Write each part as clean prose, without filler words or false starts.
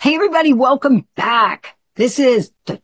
Hey, everybody, welcome back. This is the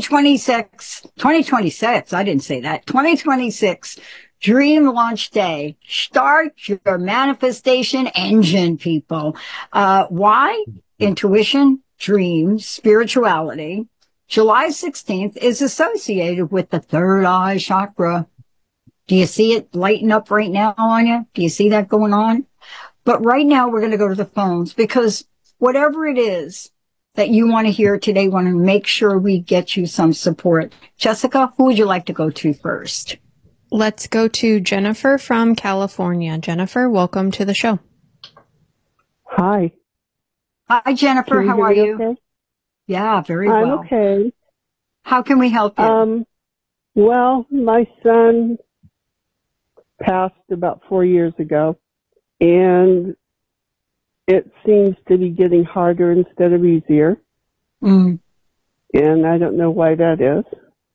2026, I didn't say that, 2026 Dream Launch Day. Start your manifestation engine, people. Why? Intuition, dreams, spirituality. July 16th is associated with the third eye chakra. Do you see it lighting up right now on you? Do you see that going on? But right now we're going to go to the phones because whatever it is that you want to hear today, want to make sure we get you some support. Jessica, who would you like to go to first? Let's go to Jennifer from California. Jennifer, welcome to the show. Hi. Hi, Jennifer. How are you? Okay? Yeah, very well. I'm okay. How can we help you? Well, my son passed about 4 years ago, and it seems to be getting harder instead of easier. And I don't know why that is.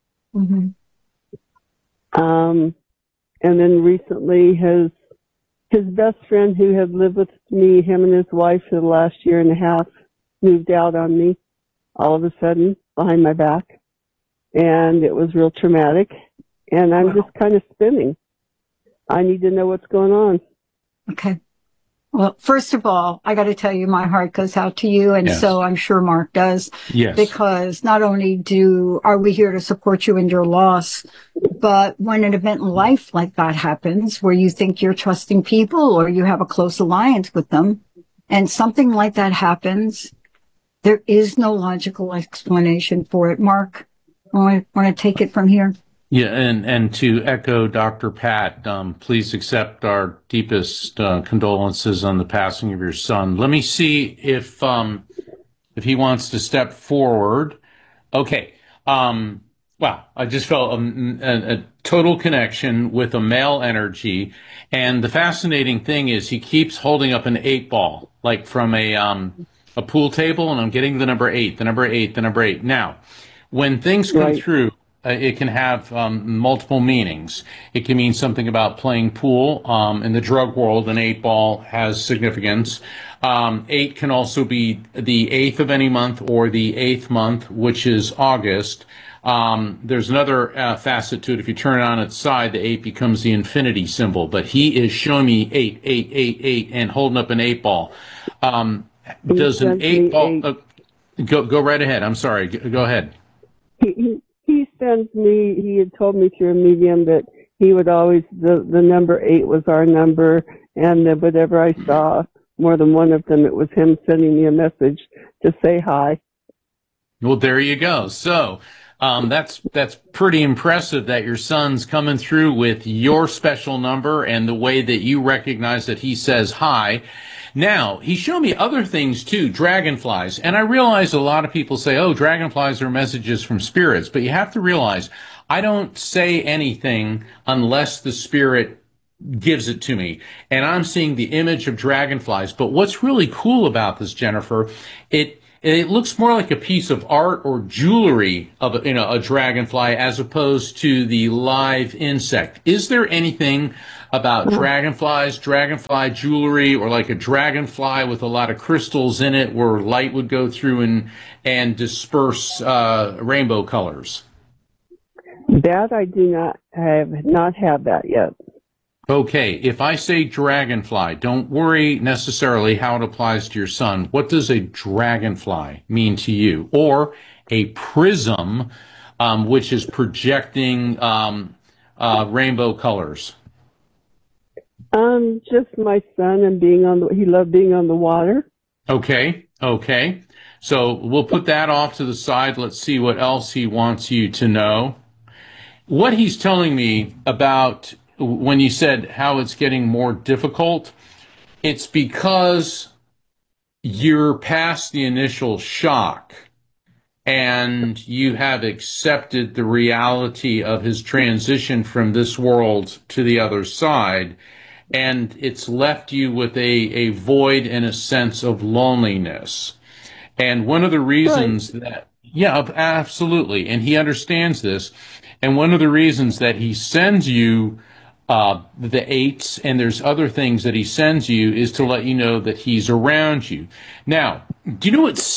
And then recently his best friend who had lived with me, him and his wife for the last year and a half, moved out on me all of a sudden behind my back. And it was real traumatic. And I'm just kind of spinning. I need to know what's going on. Okay. Well, first of all, I got to tell you, my heart goes out to you. And so I'm sure Mark does. Yes. Because not only are we here to support you in your loss, but when an event in life like that happens, where you think you're trusting people or you have a close alliance with them, and something like that happens, there is no logical explanation for it. Mark, want to take it from here? Yeah, and to echo Dr. Pat, please accept our deepest condolences on the passing of your son. Let me see if he wants to step forward. Okay. Wow, I just felt a total connection with a male energy, and the fascinating thing is he keeps holding up an 8-ball, like from a pool table, and I'm getting the number 8, the number 8, the number 8. Now, when things come through, it can have multiple meanings. It can mean something about playing pool. In the drug world, an 8-ball has significance. 8 can also be the 8th of any month or the 8th month, which is August. There's another facet to it. If you turn it on its side, the 8 becomes the infinity symbol. But he is showing me 8, 8, 8, 8, and holding up an 8-ball. Does an 8-ball... Go right ahead. I'm sorry. Go ahead. He sends me, he had told me through a medium that he would always, the number 8 was our number, and that whatever I saw, more than one of them, it was him sending me a message to say hi. Well, there you go. So that's pretty impressive that your son's coming through with your special number and the way that you recognize that he says hi. Now, he showed me other things too, dragonflies. And I realize a lot of people say, oh, dragonflies are messages from spirits. But you have to realize, I don't say anything unless the spirit gives it to me. And I'm seeing the image of dragonflies. But what's really cool about this, Jennifer, it looks more like a piece of art or jewelry of a dragonfly as opposed to the live insect. Is there anything about dragonflies, dragonfly jewelry, or like a dragonfly with a lot of crystals in it where light would go through and disperse rainbow colors? That I do not have that yet. Okay, if I say dragonfly, don't worry necessarily how it applies to your son. What does a dragonfly mean to you? Or a prism, which is projecting rainbow colors? Just my son and he loved being on the water. Okay. So we'll put that off to the side. Let's see what else he wants you to know. What he's telling me about when you said how it's getting more difficult, it's because you're past the initial shock and you have accepted the reality of his transition from this world to the other side. And it's left you with a void and a sense of loneliness. And one of the reasons absolutely. And he understands this. And one of the reasons that he sends you the eights, and there's other things that he sends you is to let you know that he's around you. Now, do you know what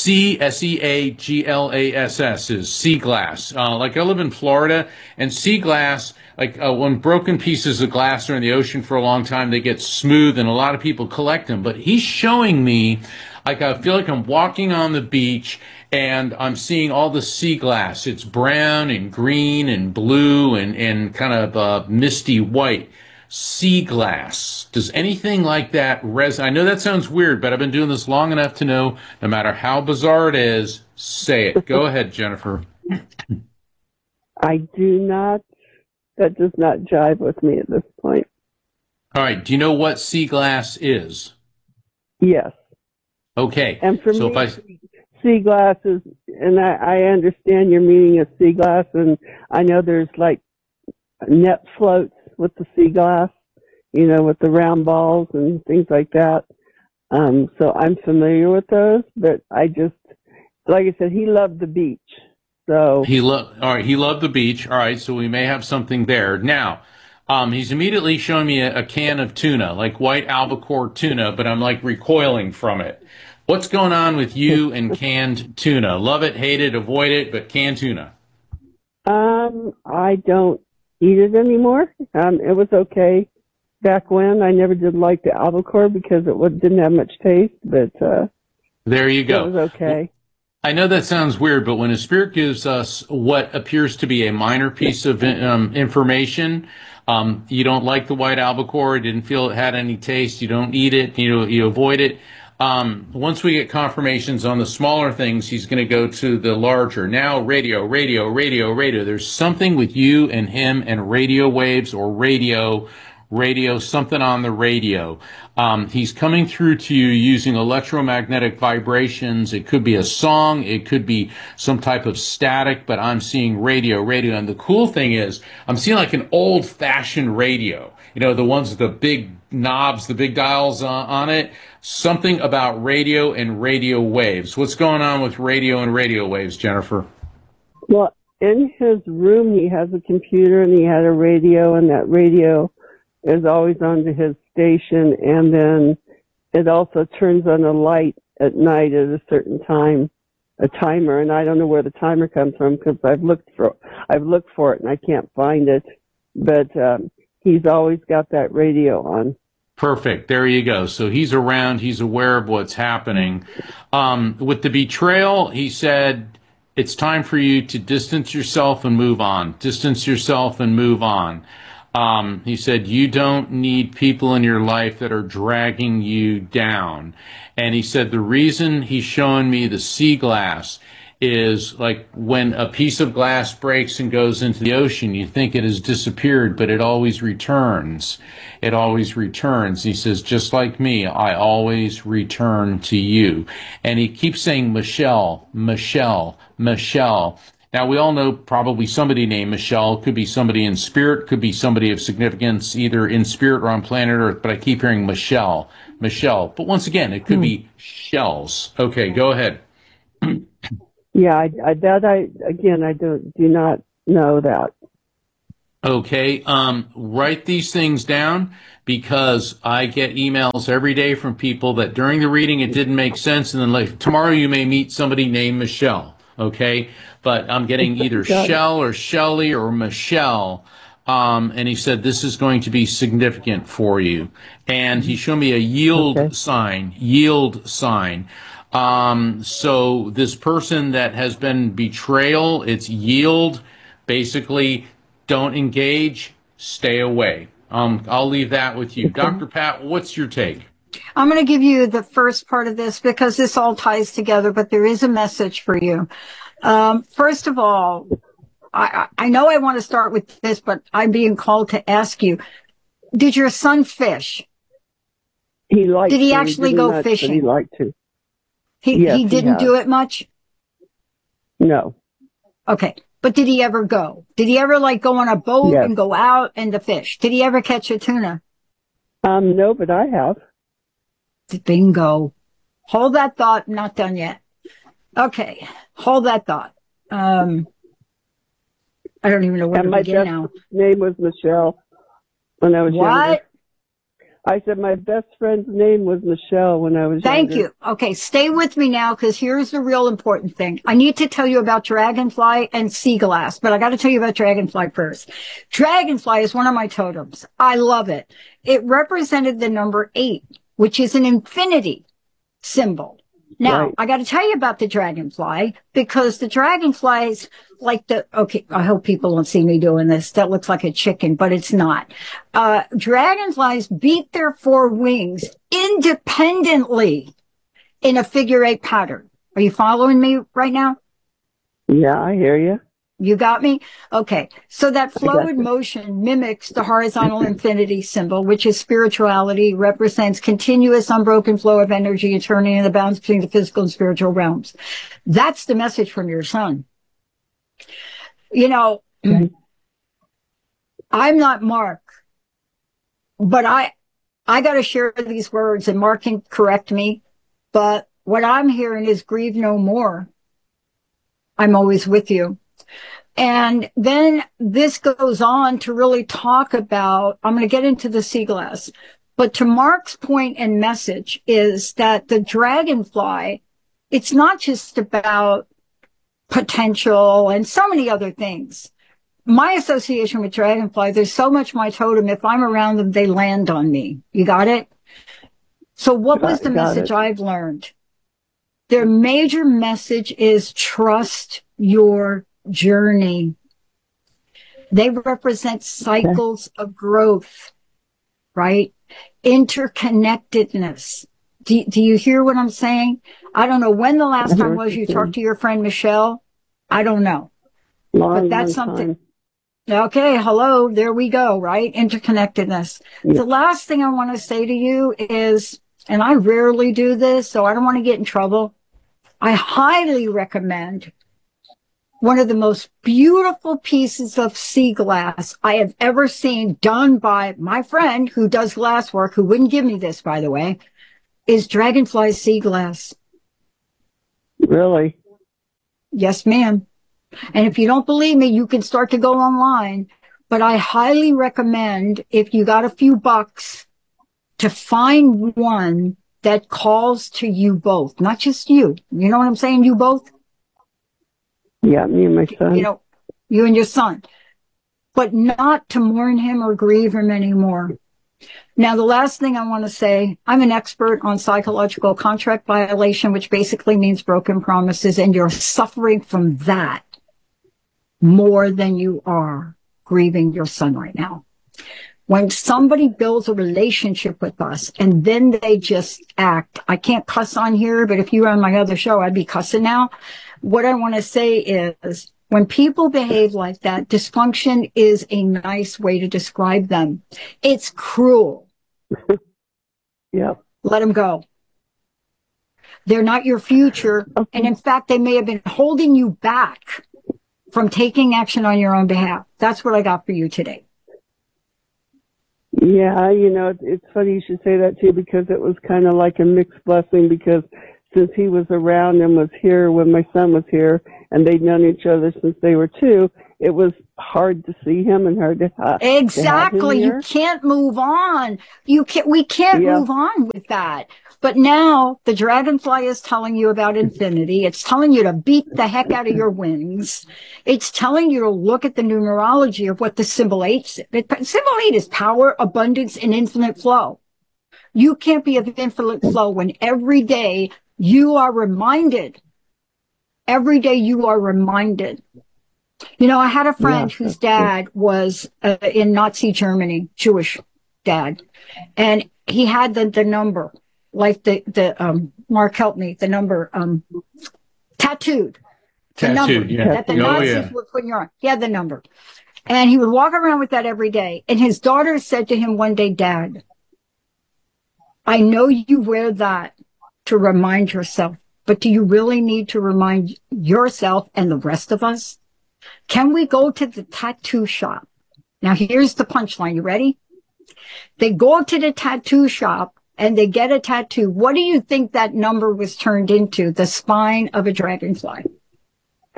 Seaglass is? Sea glass. Like I live in Florida, and sea glass, like when broken pieces of glass are in the ocean for a long time, they get smooth, and a lot of people collect them. But he's showing me, like I feel like I'm walking on the beach, and I'm seeing all the sea glass. It's brown and green and blue and kind of misty white. Sea glass. Does anything like that resonate? I know that sounds weird, but I've been doing this long enough to know no matter how bizarre it is, say it. Go ahead, Jennifer. I do not, that does not jive with me at this point. All right. Do you know what sea glass is? Yes. Okay. And for so me, sea glass is, and I understand your meaning of sea glass, and I know there's like net floats with the sea glass, you know, with the round balls and things like that. So I'm familiar with those, but I just, like I said, he loved the beach. So all right. He loved the beach. All right. So we may have something there. Now, he's immediately showing me a can of tuna, like white albacore tuna, but I'm like recoiling from it. What's going on with you and canned tuna? Love it, hate it, avoid it, but canned tuna. I don't eat it anymore. It was okay back when. I never did like the albacore because didn't have much taste, but there you go. It was okay. I know that sounds weird, but when a spirit gives us what appears to be a minor piece of information, you don't like the white albacore, didn't feel it had any taste, you don't eat it, you avoid it. Once we get confirmations on the smaller things, he's going to go to the larger. Now, radio. There's something with you and him and radio waves or radio, something on the radio. He's coming through to you using electromagnetic vibrations. It could be a song. It could be some type of static, but I'm seeing radio. And the cool thing is I'm seeing like an old-fashioned radio. You know, the ones with the big knobs, the big dials on it. Something about radio and radio waves. What's going on with radio and radio waves, Jennifer? Well, in his room, he has a computer and he had a radio, and that radio is always on to his station, and then it also turns on a light at night at a certain time, a timer, and I don't know where the timer comes from because I've looked for it and I can't find it, but he's always got that radio on. Perfect. There you go. So he's around. He's aware of what's happening. With the betrayal, he said, it's time for you to distance yourself and move on. Distance yourself and move on. He said, you don't need people in your life that are dragging you down. And he said, the reason he's showing me the sea glass is like when a piece of glass breaks and goes into the ocean, you think it has disappeared, but it always returns. It always returns. He says, just like me, I always return to you. And he keeps saying, Michelle. Now, we all know probably somebody named Michelle. Could be somebody in spirit, could be somebody of significance, either in spirit or on planet Earth, but I keep hearing Michelle. But once again, it could be shells. Okay, go ahead. Yeah, I do not know that. Okay, write these things down because I get emails every day from people that during the reading it didn't make sense, and then like tomorrow you may meet somebody named Michelle. Okay, but I'm getting either Shell or Shelley or Michelle. And he said, this is going to be significant for you. And he showed me a yield sign. So this person that has been betrayal, it's yield. Basically, don't engage, stay away. I'll leave that with you. Dr. Pat, what's your take? I'm going to give you the first part of this because this all ties together, but there is a message for you. First of all, I know I want to start with this, but I'm being called to ask you, did your son fish? He liked to. Did he actually go fishing? He liked to. He didn't do it much? No. Okay. But did he ever go? Did he ever like go on a boat and go out and to fish? Did he ever catch a tuna? No, but I have. Bingo. Hold that thought. Not done yet. Okay. Hold that thought. I don't even know where to begin now. My name was Michelle. when I was What? younger. I said my best friend's name was Michelle when I was Thank younger. you. Okay, stay with me now because here's the real important thing. I need to tell you about dragonfly and sea glass, but I got to tell you about dragonfly first. Dragonfly is one of my totems. I love it. It represented the number 8, which is an infinity symbol. Now, Right. I got to tell you about the dragonfly because the dragonflies okay, I hope people don't see me doing this. That looks like a chicken, but it's not. Dragonflies beat their 4 wings independently in a figure 8 pattern. Are you following me right now? Yeah, I hear you. You got me? Okay. So that fluid you. motion mimics the horizontal infinity symbol, which is spirituality, represents continuous unbroken flow of energy, eternity in the balance between the physical and spiritual realms. That's the message from your son. You know, I'm not Mark, but I got to share these words, and Mark can correct me. But what I'm hearing is grieve no more. I'm always with you. And then this goes on to really talk about, I'm going to get into the sea glass, but to Mark's point and message is that the dragonfly, it's not just about potential and so many other things. My association with dragonfly, there's so much my totem. If I'm around them, they land on me. You got it? So what was the message I've learned? Their major message is trust your journey. They represent cycles of growth, right? Interconnectedness. Do you hear what I'm saying? I don't know when the last time was you talked to your friend Michelle. I don't know. But that's something. Okay, hello, there we go, right? Interconnectedness. Yeah. The last thing I want to say to you is, and I rarely do this, so I don't want to get in trouble. I highly recommend one of the most beautiful pieces of sea glass I have ever seen done by my friend who does glass work, who wouldn't give me this, by the way, is Dragonfly Sea Glass. Really? Yes, ma'am. And if you don't believe me, you can start to go online. But I highly recommend, if you got a few bucks, to find one that calls to you both, not just you. You know what I'm saying? You both? Yeah, me and my son. You know, you and your son. But not to mourn him or grieve him anymore. Now, the last thing I want to say, I'm an expert on psychological contract violation, which basically means broken promises, and you're suffering from that more than you are grieving your son right now. When somebody builds a relationship with us and then they just act, I can't cuss on here, but if you were on my other show, I'd be cussing now. What I want to say is when people behave like that, dysfunction is a nice way to describe them. It's cruel. Yep. Let them go. They're not your future. Okay. And in fact, they may have been holding you back from taking action on your own behalf. That's what I got for you today. Yeah, you know, it's funny you should say that too, because it was kind of like a mixed blessing, because since he was around and was here when my son was here, and they'd known each other since they were 2, it was hard to see him and hard to exactly. To have him you can't move on. We can't move on with that. But now the dragonfly is telling you about infinity. It's telling you to beat the heck out of your wings. It's telling you to look at the numerology of what the symbol 8 is. Symbol 8 is power, abundance, and infinite flow. You can't be of infinite flow when every day you are reminded. Every day you are reminded. You know, I had a friend whose dad was in Nazi Germany, Jewish dad, and he had the number, like Mark, help me, the number, tattooed. The number that the Nazis would put in your arm. He had the number. And he would walk around with that every day. And his daughter said to him one day, Dad, I know you wear that to remind yourself, but do you really need to remind yourself and the rest of us? Can we go to the tattoo shop? Now, here's the punchline. You ready? They go to the tattoo shop and they get a tattoo. What do you think that number was turned into? The spine of a dragonfly.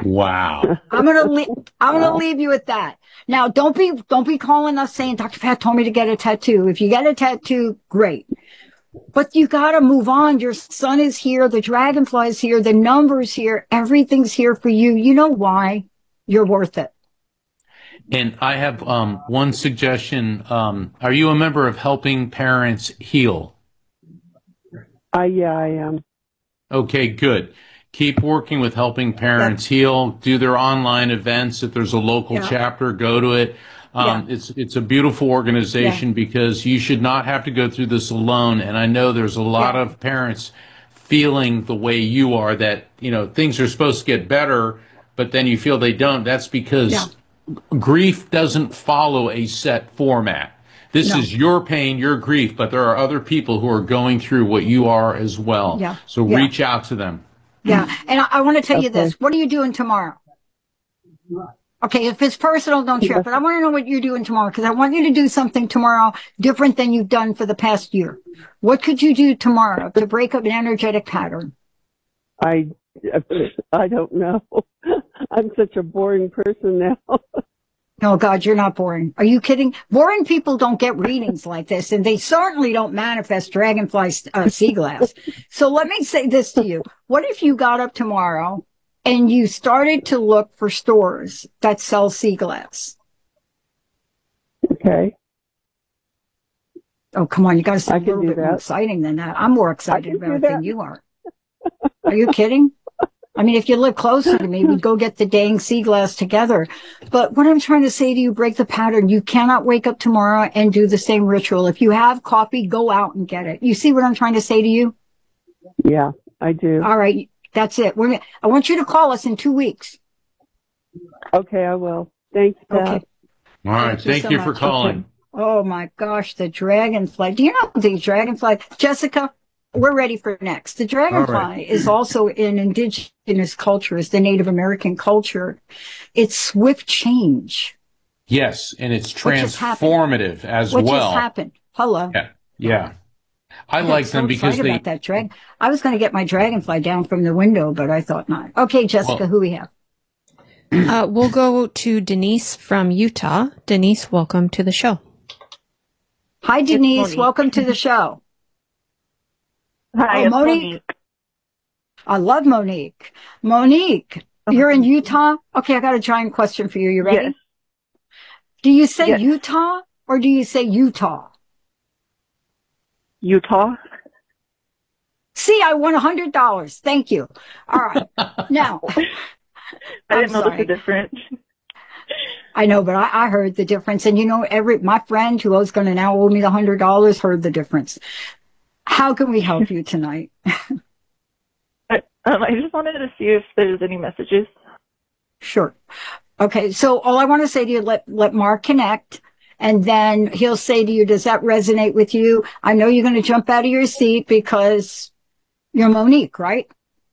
Wow. I'm gonna leave you at that. Now, don't be calling us saying Dr. Pat told me to get a tattoo. If you get a tattoo, great. But you got to move on. Your son is here. The dragonfly is here. The number's here. Everything's here for you. You know why? You're worth it. And I have one suggestion. Are you a member of Helping Parents Heal? Yeah, I am. Okay, good. Keep working with Helping Parents Heal. Do their online events. If there's a local chapter, go to it. It's a beautiful organization because you should not have to go through this alone. And I know there's a lot of parents feeling the way you are, that, you know, things are supposed to get better, but then you feel they don't. That's because grief doesn't follow a set format. This is your pain, your grief, but there are other people who are going through what you are as well. Yeah. So reach out to them. Yeah. And I want to tell you this. What are you doing tomorrow? Okay, if it's personal, don't share. But I want to know what you're doing tomorrow, because I want you to do something tomorrow different than you've done for the past year. What could you do tomorrow to break up an energetic pattern? I don't know. I'm such a boring person now. Oh, God, you're not boring. Are you kidding? Boring people don't get readings like this, and they certainly don't manifest dragonfly sea glass. So let me say this to you. What if you got up tomorrow and you started to look for stores that sell sea glass? Okay. Oh, come on. You got to say a little bit more exciting than that. I'm more excited about it than you are. Are you kidding? I mean, if you live closer to me, we'd go get the dang sea glass together. But what I'm trying to say to you, break the pattern. You cannot wake up tomorrow and do the same ritual. If you have coffee, go out and get it. You see what I'm trying to say to you? Yeah, I do. All right. That's it. I want you to call us in 2 weeks. Okay, I will. Thanks, Pat. Okay. All right. Thank you for calling. Okay. Oh, my gosh. The dragonfly. Do you know the dragonfly? Jessica, we're ready for next. The dragonfly is also in indigenous cultures, the Native American culture. It's swift change. Yes, and it's transformative as well. What just happened? Hello. Yeah. I like them because they... about that I was going to get my dragonfly down from the window, but I thought not. Okay, Jessica, who we have? We'll go to Denise from Utah. Denise, welcome to the show. Hi, Denise. Welcome to the show. Hi, Monique. I love Monique. Monique, you're in Utah? Okay, I got a giant question for you. You ready? Yes. Do you say Utah or do you say Utah? Utah. See, I won $100. Thank you. All right. Now, I didn't know the difference. I know, but I heard the difference. And you know, my friend who was going to now owe me the $100 heard the difference. How can we help you tonight? I just wanted to see if there's any messages. Sure. Okay. So all I want to say to you, let Mark connect, and then he'll say to you, does that resonate with you? I know you're going to jump out of your seat because you're Monique, right?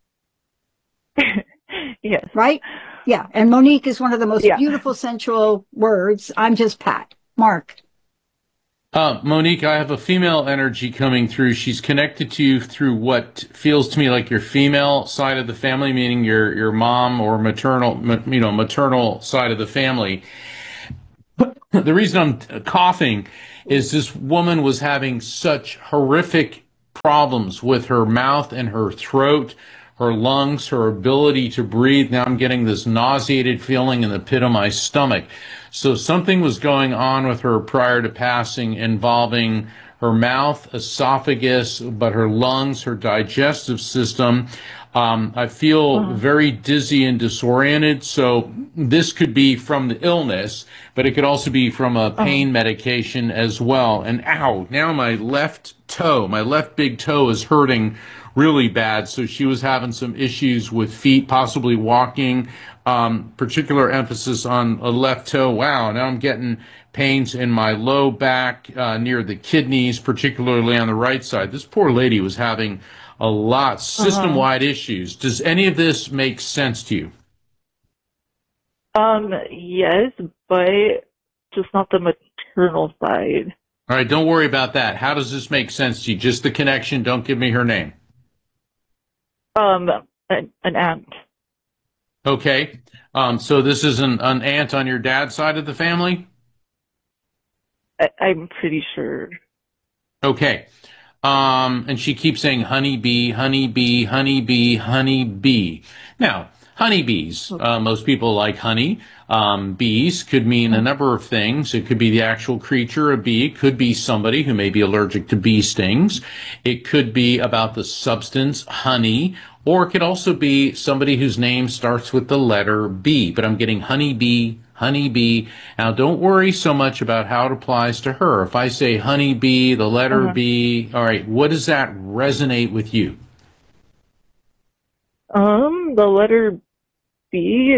Yes. Right? Yeah. And Monique is one of the most beautiful, sensual words. I'm just Pat. Mark. Monique, I have a female energy coming through. She's connected to you through what feels to me like your female side of the family, meaning your mom or maternal side of the family. The reason I'm coughing is this woman was having such horrific problems with her mouth and her throat, her lungs, her ability to breathe. Now I'm getting this nauseated feeling in the pit of my stomach. So something was going on with her prior to passing involving her mouth, esophagus, but her lungs, her digestive system. I feel very dizzy and disoriented. So this could be from the illness, but it could also be from a pain medication as well. And ow, now my left big toe is hurting really bad. So she was having some issues with feet, possibly walking, particular emphasis on a left toe. Wow, now I'm getting pains in my low back, near the kidneys, particularly on the right side. This poor lady was having a lot, system-wide issues. Does any of this make sense to you? Yes, but just not the maternal side. All right, don't worry about that. How does this make sense to you? Just the connection. Don't give me her name. An aunt. Okay. So this is an aunt on your dad's side of the family? I'm pretty sure. Okay. And she keeps saying honeybee, honeybee, honeybee, honeybee. Now, honeybees, most people like honey. Bees could mean a number of things. It could be the actual creature, a bee. It could be somebody who may be allergic to bee stings. It could be about the substance, honey, or it could also be somebody whose name starts with the letter B. But I'm getting honeybee, honeybee. Now, don't worry so much about how it applies to her. If I say honeybee, the letter B, all right, what does that resonate with you? The letter B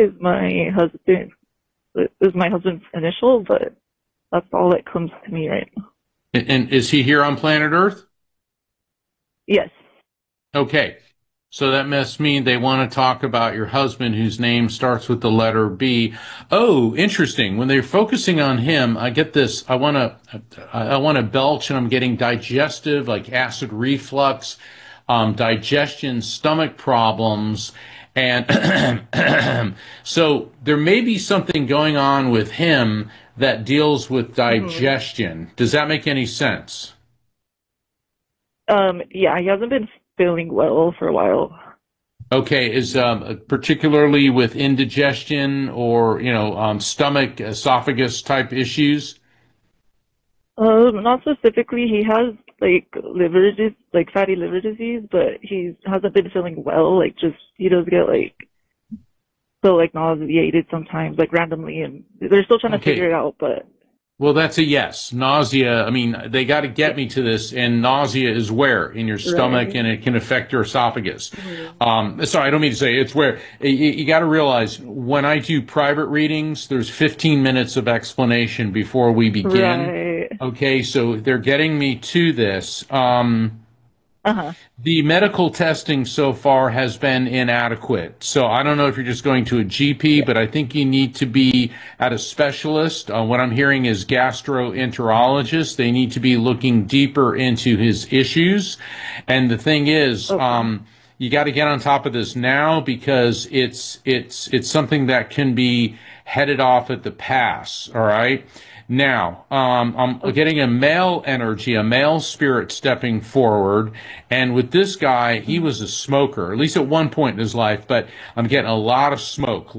is my husband's initial, but that's all that comes to me right now. And is he here on planet Earth? Yes. Okay. So that must mean they want to talk about your husband whose name starts with the letter B. Oh, interesting. When they're focusing on him, I get this. I want to belch, and I'm getting digestive, like acid reflux, digestion, stomach problems. And so there may be something going on with him that deals with digestion. Does that make any sense? Yeah, he hasn't been feeling well for a while. Okay, is particularly with indigestion or stomach, esophagus type issues? Not specifically. He has fatty liver disease, but he hasn't been feeling well. He does get nauseated sometimes, randomly, and they're still trying to figure it out. But well, that's a yes. Nausea. I mean, they got to get me to this, and nausea is where in your stomach, right. And it can affect your esophagus. Mm-hmm. Sorry, I don't mean to say it's where. You got to realize when I do private readings, there's 15 minutes of explanation before we begin. Right. Okay, so they're getting me to this. The medical testing so far has been inadequate. So I don't know if you're just going to a GP, but I think you need to be at a specialist. What I'm hearing is gastroenterologist. They need to be looking deeper into his issues. And the thing is, you got to get on top of this now because it's something that can be headed off at the pass. All right. Now, I'm getting a male energy, a male spirit stepping forward. And with this guy, he was a smoker, at least at one point in his life, but I'm getting a lot of smoke,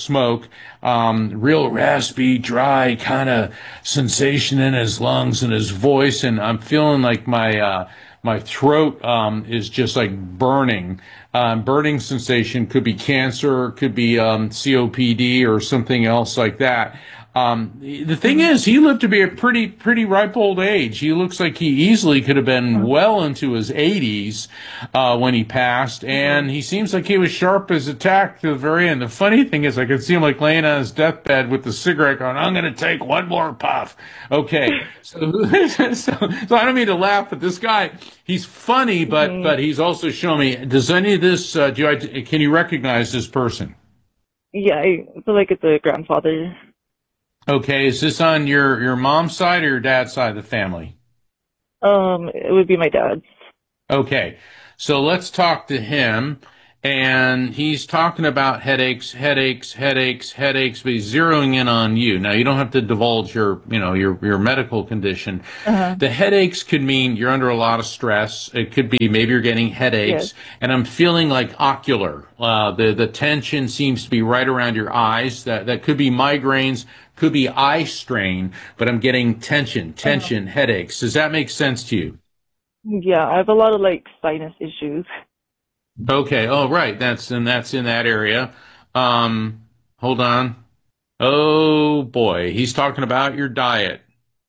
real raspy, dry kind of sensation in his lungs and his voice. And I'm feeling like my throat is just like burning. Burning sensation could be cancer, could be COPD or something else like that. The thing is, he lived to be a pretty ripe old age. He looks like he easily could have been well into his 80s when he passed, and he seems like he was sharp as a tack to the very end. The funny thing is, I could see him like laying on his deathbed with the cigarette going, "I'm going to take one more puff." Okay, so I don't mean to laugh, but this guy, he's funny, but he's also showing me. Does any of this? Can you recognize this person? Yeah, I feel like it's a grandfather. Okay, is this on your mom's side or your dad's side of the family? It would be my dad's. Okay, so let's talk to him. And he's talking about headaches, but he's zeroing in on you. Now, you don't have to divulge your medical condition. The headaches could mean you're under a lot of stress. It could be maybe you're getting headaches. Yes. And I'm feeling like ocular. The tension seems to be right around your eyes. That could be migraines, could be eye strain, but I'm getting tension, headaches. Does that make sense to you? Yeah, I have a lot of sinus issues. Okay. Oh, right. That's in that area. Hold on. Oh boy. He's talking about your diet.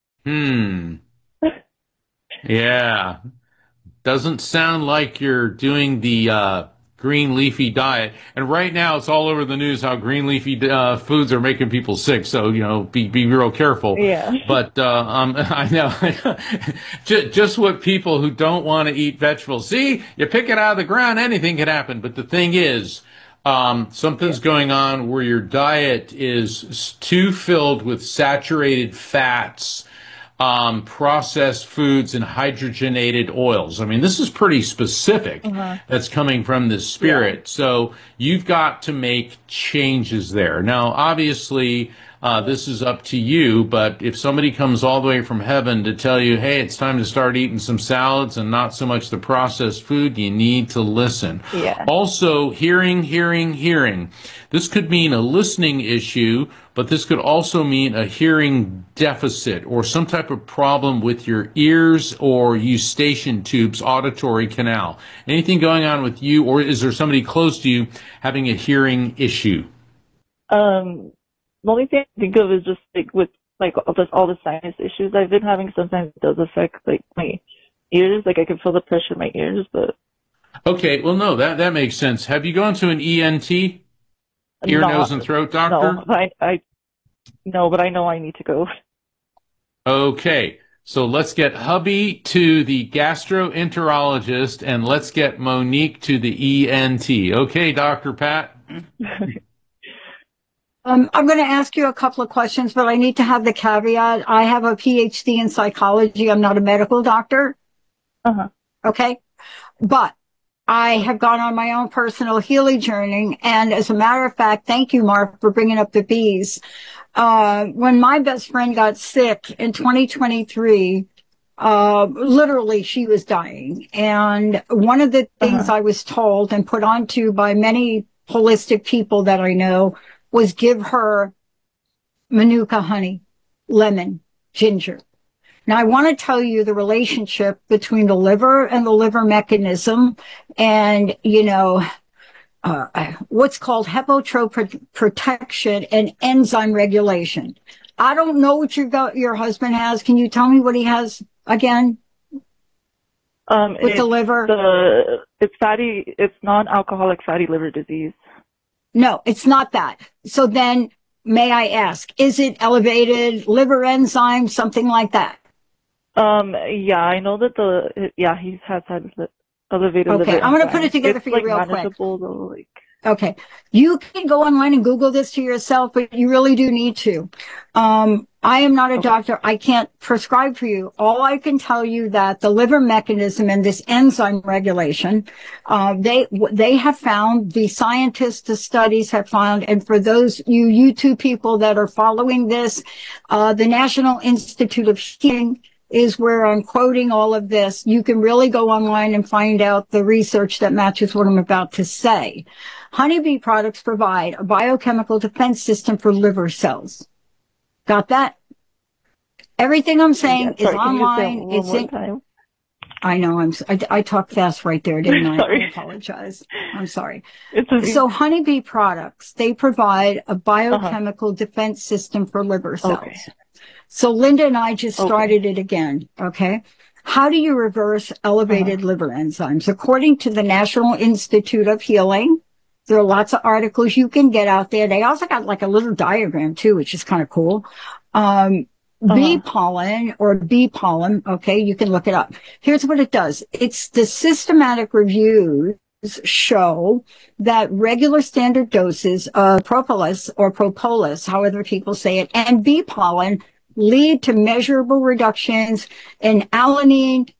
Yeah. Doesn't sound like you're doing the, green leafy diet. And right now it's all over the news how green leafy foods are making people sick. So, be real careful. Yeah. But, I know just what people who don't want to eat vegetables. See, you pick it out of the ground, anything can happen. But the thing is, something's going on where your diet is too filled with saturated fats. processed foods and hydrogenated oils. I mean, this is pretty specific. That's coming from the spirit. Yeah. So you've got to make changes there. Now, obviously, this is up to you, but if somebody comes all the way from heaven to tell you, hey, it's time to start eating some salads and not so much the processed food, you need to listen. Yeah. Also, hearing. This could mean a listening issue, but this could also mean a hearing deficit or some type of problem with your ears or eustachian tubes, auditory canal. Anything going on with you, or is there somebody close to you having a hearing issue? The only thing I think of is just like with like all the sinus issues I've been having. Sometimes it does affect like my ears. Like I can feel the pressure in my ears, but. Okay, well, no, that makes sense. Have you gone to an ENT, ear, nose, and throat doctor? No, but I know I need to go. Okay, so let's get hubby to the gastroenterologist, and let's get Monique to the ENT. Okay, Dr. Pat? I'm going to ask you a couple of questions, but I need to have the caveat. I have a PhD in psychology. I'm not a medical doctor. Okay. But I have gone on my own personal healing journey. And as a matter of fact, thank you, Mark, for bringing up the bees. When my best friend got sick in 2023, literally she was dying. And one of the things I was told and put onto by many holistic people that I know was give her manuka honey, lemon, ginger. Now, I want to tell you the relationship between the liver and the liver mechanism and, what's called hepatotropic protection and enzyme regulation. I don't know what your husband has. Can you tell me what he has again? With the liver? It's non-alcoholic fatty liver disease. No, it's not that. So then, may I ask, is it elevated liver enzymes, something like that? Yeah, I know that he has had elevated liver enzymes. Okay, I'm going to put it together for you real quick. Though, Okay, you can go online and Google this to yourself, but you really do need to. I am not a doctor. I can't prescribe for you. All I can tell you that the liver mechanism and this enzyme regulation, they have found, the scientists, the studies have found, and for those you YouTube people that are following this, the National Institute of Healing is where I'm quoting all of this. You can really go online and find out the research that matches what I'm about to say. Honeybee products provide a biochemical defense system for liver cells. Got that? Everything I'm saying is online. It's in. Time? I know. I talked fast right there, didn't I? I apologize. I'm sorry. So Honeybee products, they provide a biochemical defense system for liver cells. Okay. So Linda and I just started it again. Okay. How do you reverse elevated liver enzymes? According to the National Institute of Healing, there are lots of articles you can get out there. They also got like a little diagram too, which is kind of cool. Bee pollen or bee pollen. Okay. You can look it up. Here's what it does. It's the systematic reviews show that regular standard doses of propolis or propolis, however people say it, and bee pollen lead to measurable reductions in alanine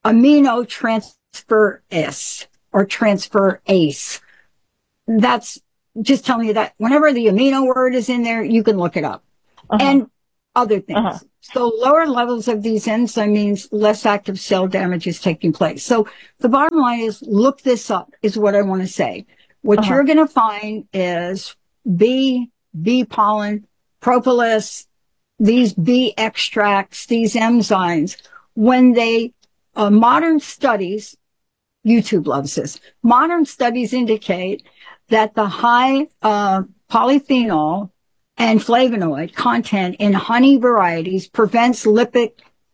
aminotransferase or transferase. That's just telling you that whenever the amino word is in there, you can look it up. And other things. So lower levels of these enzymes means less active cell damage is taking place. So the bottom line is look this up is what I want to say. What you're going to find is bee pollen, propolis, these bee extracts, these enzymes, when they, modern studies, YouTube loves this, modern studies indicate that the high polyphenol and flavonoid content in honey varieties prevents lipid,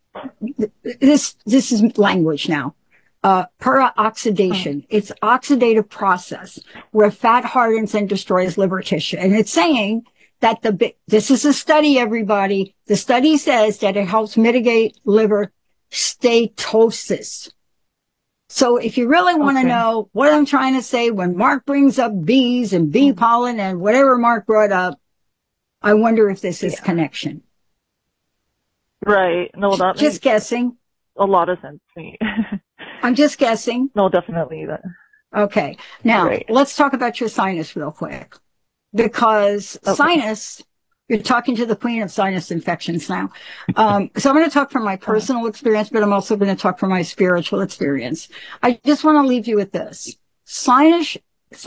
this is language now, peroxidation. It's oxidative process where fat hardens and destroys liver tissue. And it's saying that this is a study, everybody. The study says that it helps mitigate liver steatosis. So if you really want to know what I'm trying to say, when Mark brings up bees and bee pollen and whatever Mark brought up, I wonder if this is connection. Right. No, that Just makes guessing. a lot of sense to me. I'm just guessing. No, definitely that. Okay. Now, Right. let's talk about your sinus real quick. Because Okay. sinus, you're talking to the queen of sinus infections now. So I'm going to talk from my personal experience, but I'm also going to talk from my spiritual experience. I just want to leave you with this. Sinus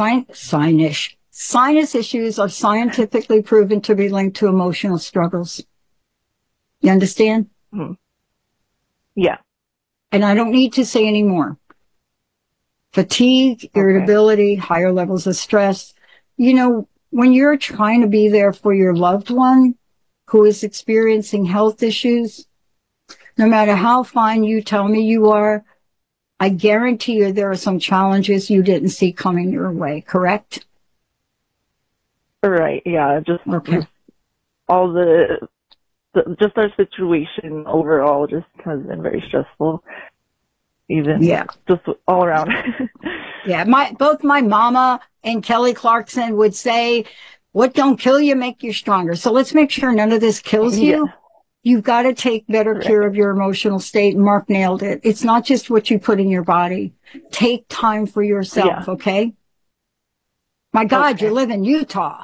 issues are scientifically proven to be linked to emotional struggles. You understand? Hmm. Yeah. And I don't need to say any more. Fatigue, irritability, higher levels of stress. You know, when you're trying to be there for your loved one who is experiencing health issues, no matter how fine you tell me you are, I guarantee you there are some challenges you didn't see coming your way, correct? Right. Yeah. Just all just our situation overall just has been very stressful. Even just all around. Yeah. Both my mama and Kelly Clarkson would say, what don't kill you make you stronger. So let's make sure none of this kills you. Yeah. You've got to take better care of your emotional state. Mark nailed it. It's not just what you put in your body. Take time for yourself, okay? My God, you live in Utah.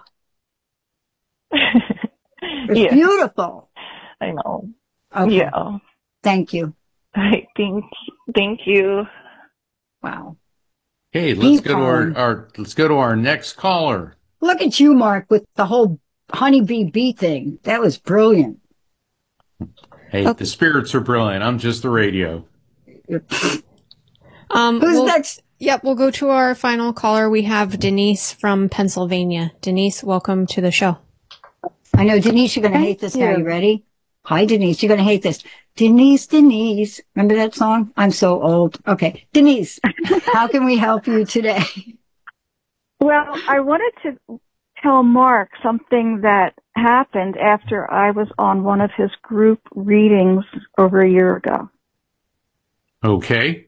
It's beautiful. I know. Okay. Yeah. Thank you. Thank you. Wow. Hey, let's go to our next caller. Look at you, Mark, with the whole honeybee bee thing. That was brilliant. Hey, the spirits are brilliant. I'm just the radio. Who's next? Yep, we'll go to our final caller. We have Denise from Pennsylvania. Denise, welcome to the show. I know, Denise, you're going to hate this now. You ready? Hi, Denise. You're going to hate this. Denise. Remember that song? I'm so old. Okay. Denise, how can we help you today? Well, I wanted to tell Mark something that happened after I was on one of his group readings over a year ago. Okay.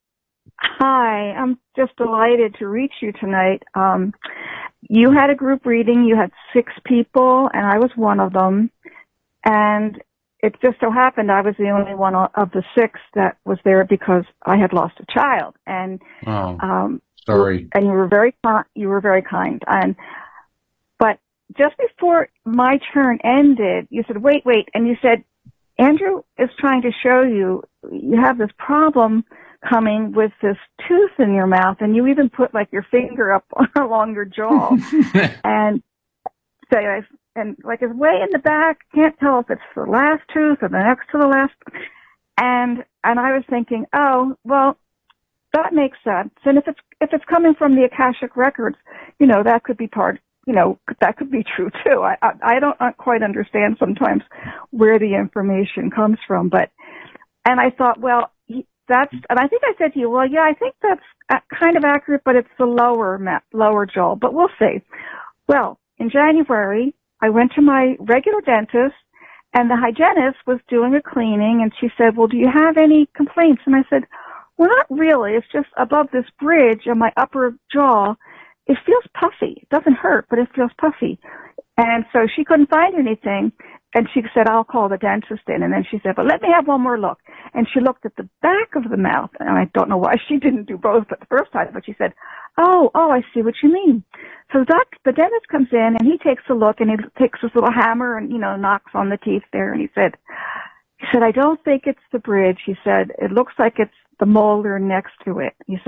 Hi, I'm just delighted to reach you tonight. You had a group reading. You had 6 people, and I was one of them. And it just so happened I was the only one of the 6 that was there because I had lost a child. And sorry. And you were very kind. But just before my turn ended, you said, "Wait," and you said, "Andrew is trying to show you have this problem coming with this tooth in your mouth," and you even put like your finger up along your jaw and say, and like it's way in the back, can't tell if it's the last tooth or the next to the last. And I was thinking, oh, well, that makes sense. And if it's coming from the Akashic records, that could be that could be true too. I don't quite understand sometimes where the information comes from, and I thought, well, and I think I said to you, well, yeah, I think that's kind of accurate, but it's the lower jaw, but we'll see. Well, in January, I went to my regular dentist, and the hygienist was doing a cleaning, and she said, well, do you have any complaints? And I said, well, not really. It's just above this bridge on my upper jaw. It feels puffy. It doesn't hurt, but it feels puffy. And so she couldn't find anything, and she said, I'll call the dentist in. And then she said, but let me have one more look. And she looked at the back of the mouth, and I don't know why she didn't do both at the first time, but she said, oh, I see what you mean. So the dentist comes in, and he takes a look, and he takes this little hammer and, knocks on the teeth there, and he said, I don't think it's the bridge. He said, it looks like it's the molar next to it. He said,